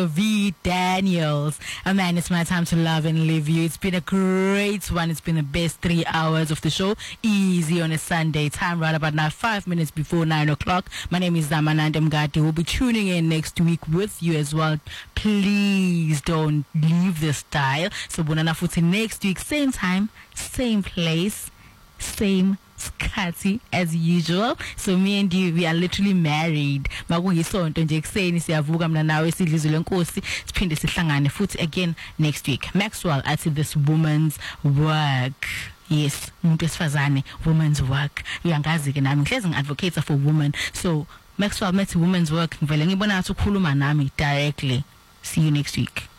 V. Daniels. Man, it's my time to love and leave you. It's been a great one. It's been the best 3 hours of the show. Easy on a Sunday. Time right about now, 5 minutes before 9 o'clock. My name is Zamananda Mgati. We'll be tuning in next week with you as well. Please don't leave this dial. So, bonana futhi next week, same time, same place, same skati as usual. So me and you, we are literally married. Makungisonto nje ekseni siyavuka mina nawe sidlizwe lenkosi siphinde sihlangane futhi again next week. Maxwell at this woman's work. Yes, umuntu wesifazane, woman's work. Uyangazi ke nami ngihlezi ngiadvocate for women. So Maxwell met woman's work. Ngivele ngibona ukuthi ukhuluma nami directly. See you next week.